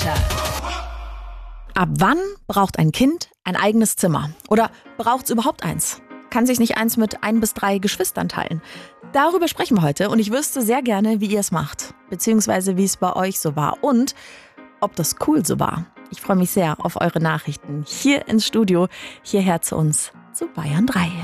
Ab wann braucht ein Kind ein eigenes Zimmer? Oder braucht es überhaupt eins? Kann sich nicht eins mit 1 bis 3 Geschwistern teilen? Darüber sprechen wir heute und ich wüsste sehr gerne, wie ihr es macht. Beziehungsweise wie es bei euch so war und ob das cool so war. Ich freue mich sehr auf eure Nachrichten hier ins Studio, hierher zu uns zu Bayern 3.